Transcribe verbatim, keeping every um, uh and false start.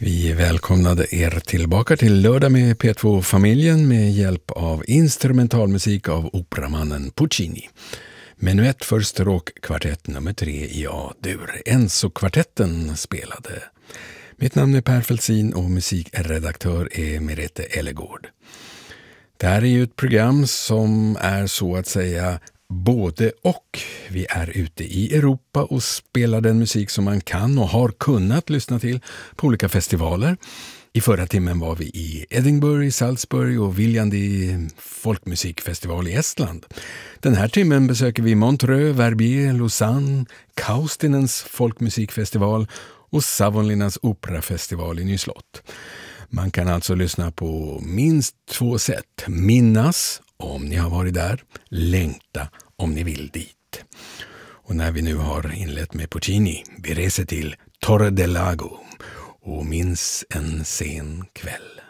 Vi välkomnade er tillbaka till Lördag med P två-familjen med hjälp av instrumentalmusik av operamannen Puccini. Menuett för stråkkvartett nummer tre i A-dur. Enzo-kvartetten spelade. Mitt namn är Per Felsin och musikredaktör är Merete Ellegård. Det här är ju ett program som är så att säga både och. Vi är ute i Europa och spelar den musik som man kan och har kunnat lyssna till på olika festivaler. I förra timmen var vi i Edinburgh, i Salzburg och Viljandi folkmusikfestival i Estland. Den här timmen besöker vi Montreux, Verbier, Lausanne, Kaustinens folkmusikfestival och Savonlinnans operafestival i Nyslott. Man kan alltså lyssna på minst två sätt. Minnas om ni har varit där, längta om ni vill dit. Och när vi nu har inlett med Puccini, vi reser till Torre del Lago och minns en sen kväll.